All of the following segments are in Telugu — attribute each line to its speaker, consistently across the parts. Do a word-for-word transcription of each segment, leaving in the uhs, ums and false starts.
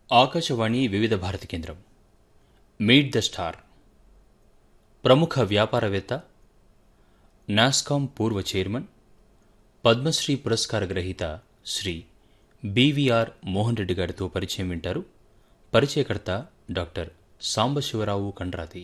Speaker 1: ఆకాశవాణి వివిధ భారతి కేంద్రం. Meet the star. ప్రముఖ వ్యాపారవేత్త, నాస్కామ్ పూర్వ చైర్మన్, పద్మశ్రీ పురస్కార గ్రహీత శ్రీ బివిఆర్ మోహన్ రెడ్డి గారితో పరిచయం వింటారు. పరిచయకర్త డాక్టర్ సాంబశివరావు కండ్రాతి.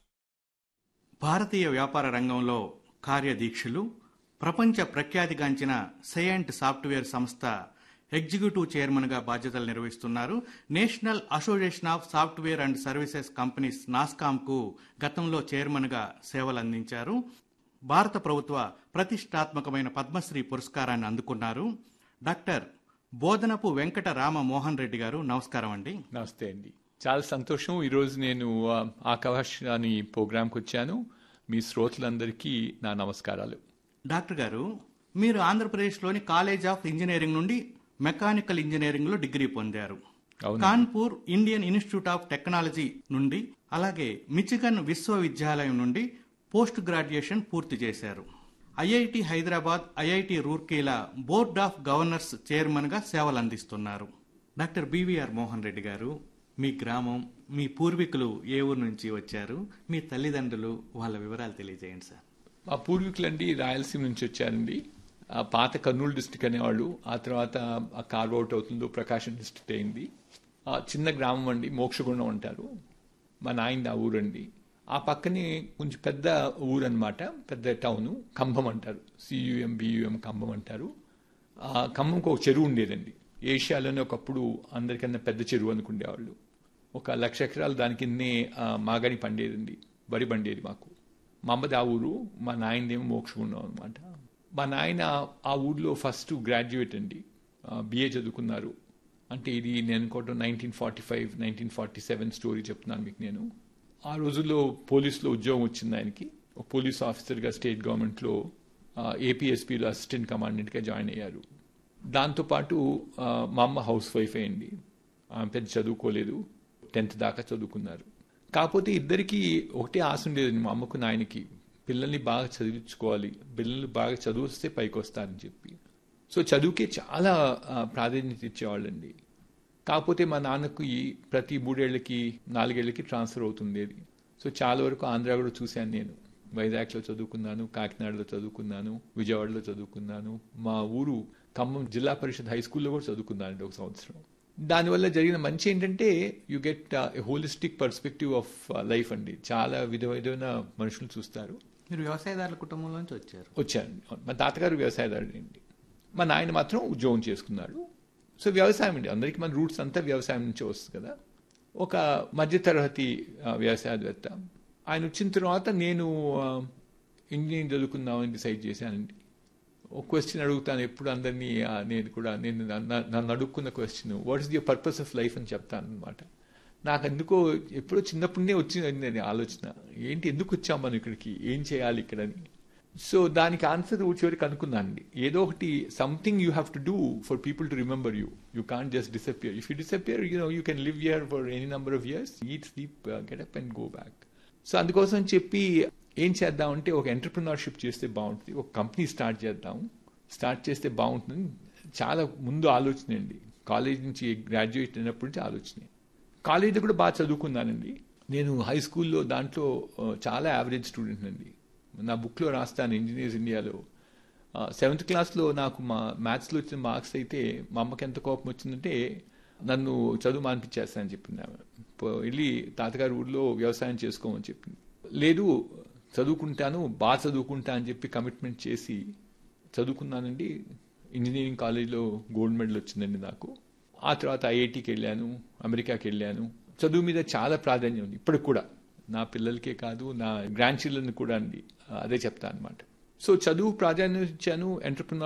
Speaker 2: భారతీయ వ్యాపార రంగంలో కార్యదీక్షలు, ప్రపంచ ప్రఖ్యాతిగాంచిన సైయంట్ సాఫ్ట్వేర్ సంస్థ ఎగ్జిక్యూటివ్ చైర్మన్గా బాధ్యతలు నిర్వహిస్తున్నారు. National association of software and services companies నాస్కామ్కు గతంలో చైర్మన్గా సేవలు అందించారు. భారత ప్రభుత్వ ప్రతిష్టాత్మకమైన పద్మశ్రీ పురస్కారాన్ని అందుకున్నారు. డాక్టర్ బోధనపు వెంకట రామ మోహన్ రెడ్డి గారు, నమస్కారం అండి.
Speaker 3: నమస్తే అండి. చాలా సంతోషం. ఈరోజు నేను ఆకాశవాణి ప్రోగ్రాంకి వచ్చాను. మీ శ్రోతలందరికీ నా నమస్కారాలు.
Speaker 2: డాక్టర్ గారు, మీరు ఆంధ్రప్రదేశ్లోని కాలేజ్ ఆఫ్ ఇంజనీరింగ్ నుండి మెకానికల్ ఇంజనీరింగ్లో డిగ్రీ పొందారు. Kanpur Indian institute of technology నుండి, అలాగే మిచిగన్ విశ్వవిద్యాలయం నుండి పోస్ట్ గ్రాడ్యుయేషన్ పూర్తి చేశారు. IIT Hyderabad, IIT రూర్కీల board of governors చైర్మన్గా సేవలు అందిస్తున్నారు. డాక్టర్ బివిఆర్ మోహన్ రెడ్డి గారు, మీ గ్రామం, మీ పూర్వీకులు ఏ ఊరు నుంచి వచ్చారు, మీ తల్లిదండ్రులు, వాళ్ళ వివరాలు తెలియజేయండి సార్.
Speaker 3: మా పూర్వీకులండి రాయలసీమ నుంచి వచ్చారండి. ఆ పాత కర్నూలు డిస్టిక్ అనేవాళ్ళు. ఆ తర్వాత కార్వ్ అవుట్ అవుతుందో ప్రకాశం డిస్టిక్ అయింది. ఆ చిన్న గ్రామం అండి, మోక్షగుండం అంటారు. మా నాయనది ఆ ఊరండి. ఆ పక్కనే కొంచెం పెద్ద ఊరు అనమాట, పెద్ద టౌను, కంభం అంటారు. సియుఎం బియుఎం కంభం అంటారు. ఆ కంభంకి ఒక చెరువు ఉండేదండి. ఏషియాలోనే ఒకప్పుడు అందరికన్నా పెద్ద చెరువు అనుకునేవాళ్ళు. ఒక లక్ష ఎకరాలు దాని కిందనే మాగాణి పండేదండి, వరి పండేది మాకు. మా అమ్మది ఆ ఊరు, మా నాయనదేమో మోక్షగుండం అనమాట. మా నాయన ఆ ఊర్లో ఫస్ట్ గ్రాడ్యుయేట్ అండి, బిఏ చదువుకున్నారు. అంటే ఇది నేను అనుకోవటం nineteen forty five nineteen forty seven story చెప్తున్నాను మీకు నేను. ఆ రోజుల్లో పోలీసులో ఉద్యోగం వచ్చింది ఆయనకి. ఒక పోలీస్ ఆఫీసర్గా స్టేట్ గవర్నమెంట్లో ఏపీఎస్పీలో అసిస్టెంట్ కమాండెంట్గా జాయిన్ అయ్యారు. దాంతోపాటు మా అమ్మ హౌస్ వైఫ్ అయ్యింది. ఆమె పెద్ద చదువుకోలేదు, టెన్త్ దాకా చదువుకున్నారు. కాకపోతే ఇద్దరికి ఒకటే ఆశ ఉండేదండి, మా అమ్మకు నాయనకి, పిల్లల్ని బాగా చదివించుకోవాలి, పిల్లల్ని బాగా చదివిస్తే పైకి వస్తారని చెప్పి. సో చదువుకే చాలా ప్రాధాన్యత ఇచ్చేవాళ్ళండి. కాకపోతే మా నాన్నకు ఈ ప్రతి మూడేళ్లకి నాలుగేళ్లకి ట్రాన్స్ఫర్ అవుతుండేది. సో చాలా వరకు ఆంధ్ర కూడా చూశాను నేను. వైజాగ్లో చదువుకున్నాను, కాకినాడలో చదువుకున్నాను, విజయవాడలో చదువుకున్నాను. మా ఊరు ఖమ్మం జిల్లా పరిషత్ హై స్కూల్లో కూడా చదువుకున్నానండి ఒక సంవత్సరం. దానివల్ల జరిగిన మంచి ఏంటంటే you get holistic perspective of life అండి. చాలా విధ విధమైన మనుషులు చూస్తారు.
Speaker 2: మీరు వ్యవసాయదారుల కుటుంబం నుంచి వచ్చారు?
Speaker 3: వచ్చారండి. మా తాతగారు వ్యవసాయదారుడు అండి. మా నాయన మాత్రం ఉద్యోగం చేసుకున్నాడు. సో వ్యవసాయం అండి, అందరికీ మన రూట్స్ అంతా వ్యవసాయం నుంచి వస్తుంది కదా. ఒక మధ్యతరగతి వ్యవసాయవేత్త. ఆయన వచ్చిన తర్వాత నేను ఇంజనీరింగ్ చదువుకుందామని డిసైడ్ చేశానండి. ఒక క్వశ్చన్ అడుగుతాను ఎప్పుడు అందరినీ, నేను కూడా నేను నన్ను అడుక్కున్న question, what is the purpose of life అని చెప్తాను అనమాట. నాకు ఎందుకో ఎప్పుడో చిన్నప్పుడే వచ్చింది ఆలోచన, ఏంటి ఎందుకు వచ్చాం మనం ఇక్కడికి, ఏం చేయాలి ఇక్కడని. సో దానికి ఆన్సర్ చివరికి అనుకున్నానండి. ఏదో ఒకటి, something you have to do for people to remember you. You can't just disappear. If you disappear, you know you can live here for any number of years, eat, sleep, get up and go back. So అందుకోసం చెప్పి ఏం చేద్దామంటే ఒక ఎంటర్ప్రినర్షిప్ చేస్తే బాగుంటుంది, ఒక కంపెనీ స్టార్ట్ చేద్దాం, స్టార్ట్ చేస్తే బాగుంటుంది. చాలా ముందు ఆలోచన అండి, కాలేజ్ నుంచి గ్రాడ్యుయేట్ అయినప్పటి నుంచి ఆలోచన. కాలేజీలో కూడా బాగా చదువుకున్నానండి. నేను హై స్కూల్లో దాంట్లో చాలా యావరేజ్ స్టూడెంట్ అండి. నా బుక్లో రాస్తాను, ఇంజనీర్స్ ఇండియాలో సెవెంత్ క్లాస్లో నాకు మా మ్యాథ్స్లో వచ్చిన మార్క్స్ అయితే మా అమ్మకి ఎంత కోపం వచ్చిందంటే నన్ను చదువు మానిపించేస్తానని చెప్పింది ఆమె. వెళ్ళి తాతగారి ఊళ్ళో వ్యవసాయం చేసుకోమని చెప్పింది. లేదు చదువుకుంటాను, బాగా చదువుకుంటా అని చెప్పి కమిట్మెంట్ చేసి చదువుకున్నానండి. ఇంజనీరింగ్ కాలేజ్లో గోల్డ్ మెడల్ వచ్చిందండి నాకు. ఆ తర్వాత ఐఐటికి వెళ్ళాను, అమెరికాకి వెళ్ళాను. చదువు మీద చాలా ప్రాధాన్యం ఉంది ఇప్పటికి కూడా. నా పిల్లలకే కాదు, నా గ్రాండ్ చిల్డ్రన్ కూడా అండి అదే చెప్తా అనమాట. సో చదువు ప్రాధాన్యం ఇచ్చాను. ఎంటర్ప్రినర్